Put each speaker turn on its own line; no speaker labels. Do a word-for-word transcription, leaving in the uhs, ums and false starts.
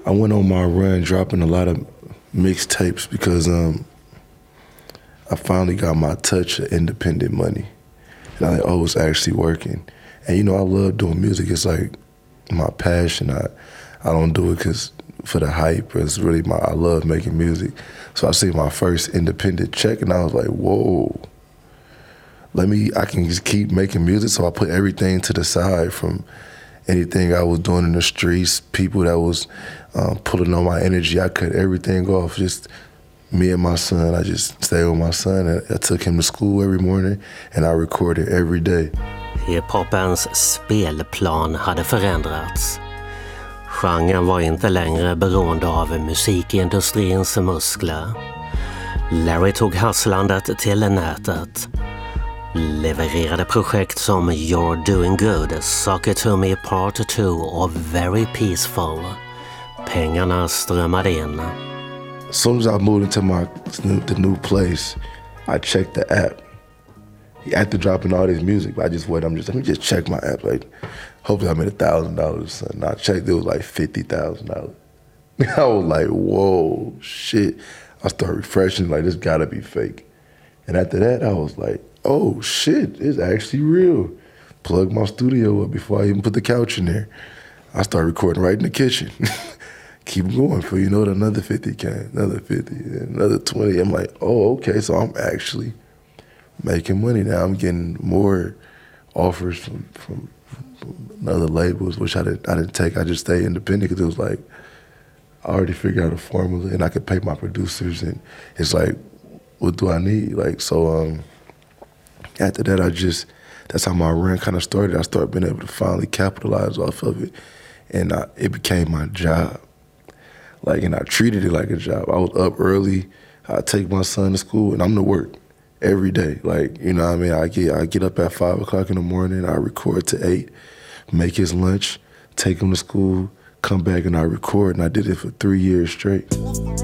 I went on my run dropping a lot of mixtapes because um, I finally got my touch of independent money. And I like, oh, it's actually working. And, you know, I love doing music. It's like my passion. I I don't do it because for the hype. It's really my, I love making music. So I see my first independent check and I was like, whoa, let me, I can just keep making music. So I put everything to the side from anything I was doing in the streets, people that was um, pulling on my energy. I cut everything off, just me and my son. I just stayed with my son. And I took him to school every morning and I recorded every day.
Hiphopens spelplan hade förändrats. Genren var inte längre beroende av musikindustrins muskler. Larry tog hustlandet till nätet. Levererade projekt som You're Doing Good, Suck It To Me Part two och Very Peaceful. Pengarna strömmade in.
As soon as I moved into my the new place, I checked the app. After dropping all this music, I just wait. I'm just let me just check my app. Like, hopefully I made a thousand dollars. And I checked, it was like fifty thousand dollars. I was like, whoa, shit. I started refreshing, like this gotta be fake. And after that, I was like, oh shit, it's actually real. Plug my studio up before I even put the couch in there. I started recording right in the kitchen. Keep going for, you know, another fifty came, another fifty, another twenty. I'm like, oh, okay, so I'm actually making money now. I'm getting more offers from, from, from other labels, which I didn't, I didn't take. I just stayed independent because it was like, I already figured out a formula and I could pay my producers and it's like, what do I need? Like, so um, after that, I just, that's how my run kind of started. I started being able to finally capitalize off of it. And I, it became my job. Like, and I treated it like a job. I was up early. I take my son to school and I'm to work every day. Like, you know what I mean? I get, I get up at five o'clock in the morning. I record to eight, make his lunch, take him to school, come back and I record. And I did it for three years straight.